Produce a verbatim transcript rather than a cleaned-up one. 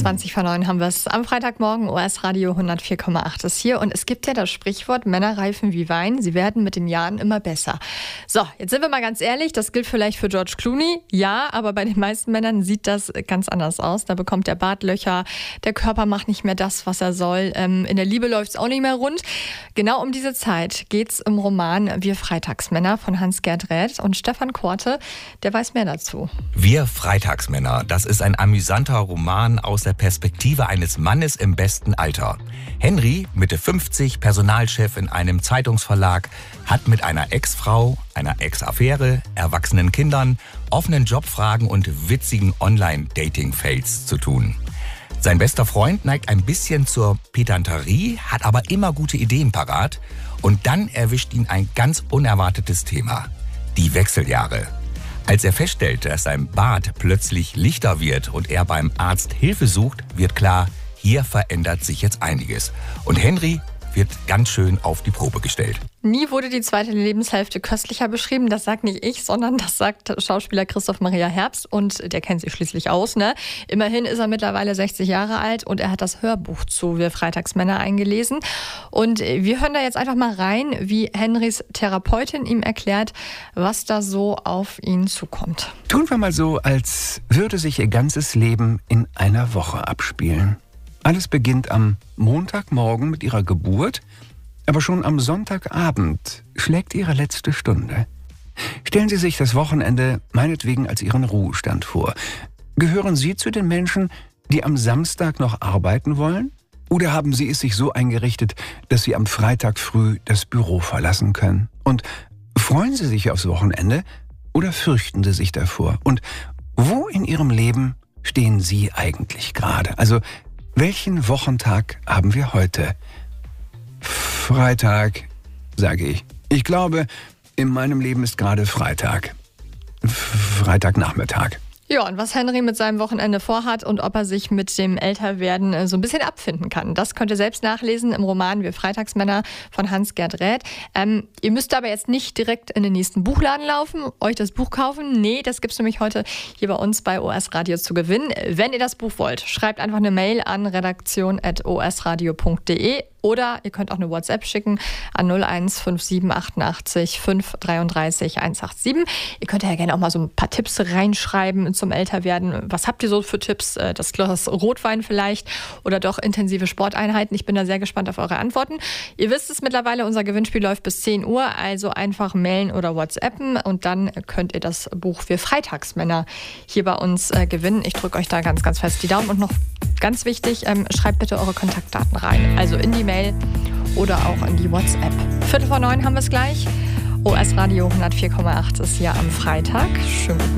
zwanzig vor neun haben wir es. Am Freitagmorgen, O S Radio hundertvier Komma acht ist hier. Und es gibt ja das Sprichwort, Männer reifen wie Wein, sie werden mit den Jahren immer besser. So, jetzt sind wir mal ganz ehrlich, das gilt vielleicht für George Clooney. Ja, aber bei den meisten Männern sieht das ganz anders aus. Da bekommt der Bart Löcher, der Körper macht nicht mehr das, was er soll. Ähm, in der Liebe läuft es auch nicht mehr rund. Genau um diese Zeit geht es im Roman Wir Freitagsmänner von Hans-Gert Räth. Und Stefan Korte, der weiß mehr dazu. Wir Freitagsmänner, das ist ein amüsanter Roman aus der Perspektive eines Mannes im besten Alter. Henry, Mitte fünfzig, Personalchef in einem Zeitungsverlag, hat mit einer Ex-Frau, einer Ex-Affäre, erwachsenen Kindern, offenen Jobfragen und witzigen Online-Dating-Fails zu tun. Sein bester Freund neigt ein bisschen zur Pedanterie, hat aber immer gute Ideen parat. Und dann erwischt ihn ein ganz unerwartetes Thema: die Wechseljahre. Als er feststellt, dass sein Bart plötzlich lichter wird und er beim Arzt Hilfe sucht, wird klar, hier verändert sich jetzt einiges. Und Henry wird ganz schön auf die Probe gestellt. Nie wurde die zweite Lebenshälfte köstlicher beschrieben. Das sagt nicht ich, sondern das sagt Schauspieler Christoph Maria Herbst. Und der kennt sich schließlich aus, ne? Immerhin ist er mittlerweile sechzig Jahre alt und er hat das Hörbuch zu Wir Freitagsmänner eingelesen. Und wir hören da jetzt einfach mal rein, wie Henrys Therapeutin ihm erklärt, was da so auf ihn zukommt. Tun wir mal so, als würde sich ihr ganzes Leben in einer Woche abspielen. Alles beginnt am Montagmorgen mit ihrer Geburt, aber schon am Sonntagabend schlägt ihre letzte Stunde. Stellen Sie sich das Wochenende meinetwegen als Ihren Ruhestand vor. Gehören Sie zu den Menschen, die am Samstag noch arbeiten wollen? Oder haben Sie es sich so eingerichtet, dass Sie am Freitag früh das Büro verlassen können? Und freuen Sie sich aufs Wochenende oder fürchten Sie sich davor? Und wo in Ihrem Leben stehen Sie eigentlich gerade? Also, welchen Wochentag haben wir heute? Freitag, sage ich. Ich glaube, in meinem Leben ist gerade Freitag. Freitagnachmittag. Ja, und was Henry mit seinem Wochenende vorhat und ob er sich mit dem Älterwerden so ein bisschen abfinden kann, das könnt ihr selbst nachlesen im Roman Wir Freitagsmänner von Hans-Gert Räth. Ähm, ihr müsst aber jetzt nicht direkt in den nächsten Buchladen laufen, euch das Buch kaufen. Nee, das gibt's nämlich heute hier bei uns bei O S Radio zu gewinnen. Wenn ihr das Buch wollt, schreibt einfach eine Mail an redaktion at o s radio punkt d e oder ihr könnt auch eine WhatsApp schicken an null eins fünf sieben achtundachtzig fünf dreiunddreißig hundertsiebenundachtzig. Ihr könnt ja gerne auch mal so ein paar Tipps reinschreiben zum Älterwerden. Was habt ihr so für Tipps? Das Glas Rotwein vielleicht oder doch intensive Sporteinheiten? Ich bin da sehr gespannt auf eure Antworten. Ihr wisst es mittlerweile, unser Gewinnspiel läuft bis zehn Uhr, also einfach mailen oder WhatsAppen und dann könnt ihr das Buch für Freitagsmänner hier bei uns äh, gewinnen. Ich drücke euch da ganz, ganz fest die Daumen und noch ganz wichtig, ähm, schreibt bitte eure Kontaktdaten rein, also in die Mail oder auch in die WhatsApp. Viertel vor neun haben wir es gleich. O S Radio hundertvier Komma acht ist hier am Freitag. Schönen guten